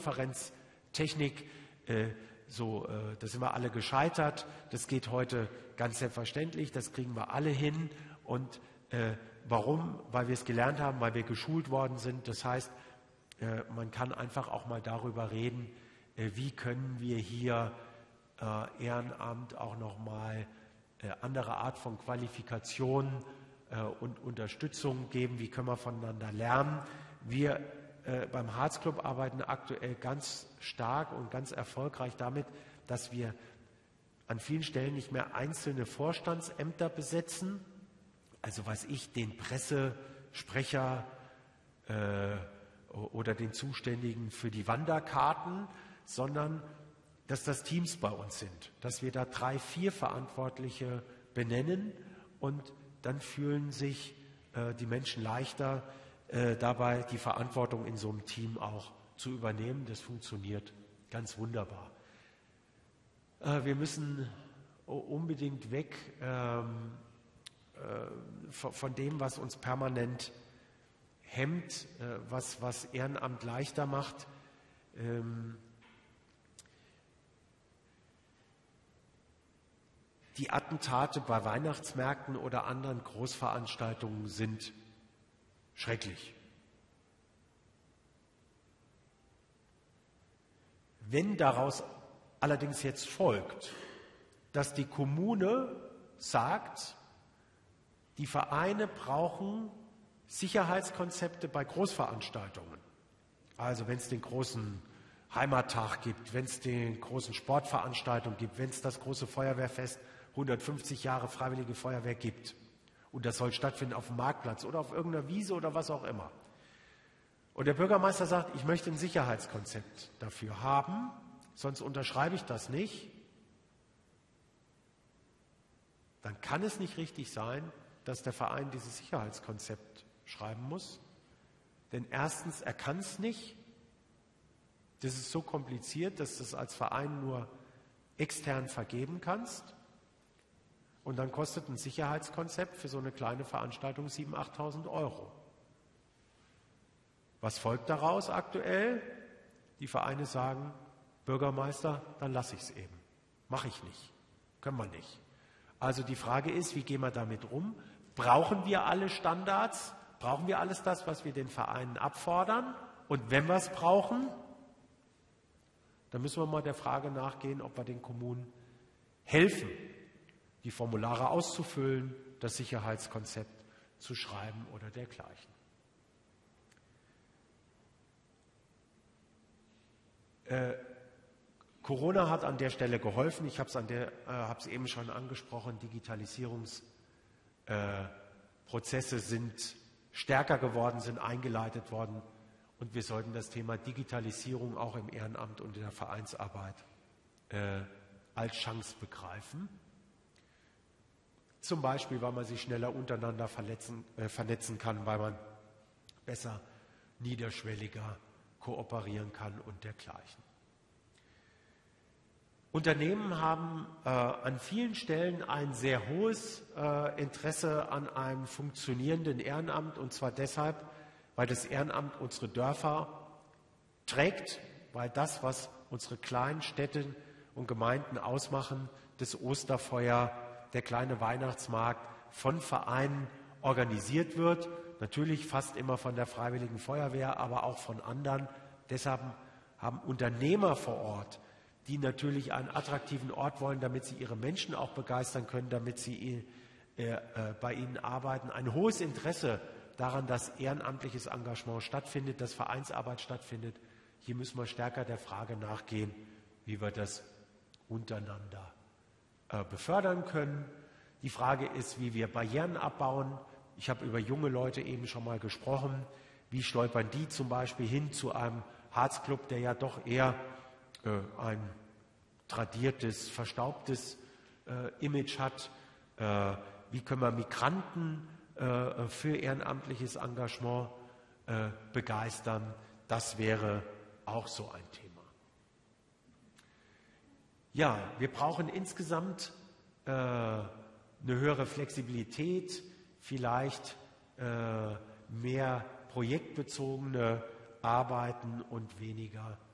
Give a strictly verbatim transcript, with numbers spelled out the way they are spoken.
Videokonferenztechnik, äh, so, äh, da sind wir alle gescheitert. Das geht heute ganz selbstverständlich, das kriegen wir alle hin. Und äh, warum? Weil wir es gelernt haben, weil wir geschult worden sind. Das heißt, äh, man kann einfach auch mal darüber reden, äh, wie können wir hier äh, Ehrenamt auch nochmal äh, andere Art von Qualifikation äh, und Unterstützung geben, wie können wir voneinander lernen. Wir äh, beim Harz Club arbeiten aktuell ganz stark und ganz erfolgreich damit, dass wir an vielen Stellen nicht mehr einzelne Vorstandsämter besetzen, also weiß ich, den Pressesprecher äh, oder den Zuständigen für die Wanderkarten, sondern dass das Teams bei uns sind, dass wir da drei, vier Verantwortliche benennen und dann fühlen sich äh, die Menschen leichter, äh, dabei die Verantwortung in so einem Team auch zu übernehmen. Das funktioniert ganz wunderbar. Äh, wir müssen unbedingt weg ähm, äh, von, von dem, was uns permanent hemmt, äh, was, was Ehrenamt leichter macht. Ähm, Die Attentate bei Weihnachtsmärkten oder anderen Großveranstaltungen sind schrecklich. Wenn daraus allerdings jetzt folgt, dass die Kommune sagt, die Vereine brauchen Sicherheitskonzepte bei Großveranstaltungen, also wenn es den großen Heimattag gibt, wenn es die großen Sportveranstaltungen gibt, wenn es das große Feuerwehrfest hundertfünfzig Jahre Freiwillige Feuerwehr gibt. Und das soll stattfinden auf dem Marktplatz oder auf irgendeiner Wiese oder was auch immer. Und der Bürgermeister sagt, ich möchte ein Sicherheitskonzept dafür haben, sonst unterschreibe ich das nicht. Dann kann es nicht richtig sein, dass der Verein dieses Sicherheitskonzept schreiben muss. Denn erstens, er kann es nicht. Das ist so kompliziert, dass du es als Verein nur extern vergeben kannst. Und dann kostet ein Sicherheitskonzept für so eine kleine Veranstaltung siebentausend, achttausend Euro. Was folgt daraus aktuell? Die Vereine sagen, Bürgermeister, dann lasse ich es eben. Mache ich nicht. Können wir nicht. Also die Frage ist, wie gehen wir damit um? Brauchen wir alle Standards? Brauchen wir alles das, was wir den Vereinen abfordern? Und wenn wir es brauchen, dann müssen wir mal der Frage nachgehen, ob wir den Kommunen helfen, die Formulare auszufüllen, das Sicherheitskonzept zu schreiben oder dergleichen. Äh, Corona hat an der Stelle geholfen. Ich habe es äh, habe es eben schon angesprochen. Digitalisierungsprozesse äh, sind stärker geworden, sind eingeleitet worden. Und wir sollten das Thema Digitalisierung auch im Ehrenamt und in der Vereinsarbeit äh, als Chance begreifen. Zum Beispiel, weil man sich schneller untereinander verletzen, äh, vernetzen kann, weil man besser, niederschwelliger kooperieren kann und dergleichen. Unternehmen haben äh, an vielen Stellen ein sehr hohes äh, Interesse an einem funktionierenden Ehrenamt, und zwar deshalb, weil das Ehrenamt unsere Dörfer trägt, weil das, was unsere kleinen Städte und Gemeinden ausmachen, das Osterfeuer, der kleine Weihnachtsmarkt von Vereinen organisiert wird, natürlich fast immer von der Freiwilligen Feuerwehr, aber auch von anderen. Deshalb haben Unternehmer vor Ort, die natürlich einen attraktiven Ort wollen, damit sie ihre Menschen auch begeistern können, damit sie äh, äh, bei ihnen arbeiten, ein hohes Interesse daran, dass ehrenamtliches Engagement stattfindet, dass Vereinsarbeit stattfindet. Hier müssen wir stärker der Frage nachgehen, wie wir das untereinander äh, befördern können. Die Frage ist, wie wir Barrieren abbauen. Ich habe über junge Leute eben schon mal gesprochen. Wie stolpern die zum Beispiel hin zu einem Harzclub, der ja doch eher äh, ein tradiertes, verstaubtes äh, Image hat? Äh, wie können wir Migranten äh, für ehrenamtliches Engagement äh, begeistern? Das wäre auch so ein Thema. Ja, wir brauchen insgesamt äh, eine höhere Flexibilität, vielleicht äh, mehr projektbezogene Arbeiten und weniger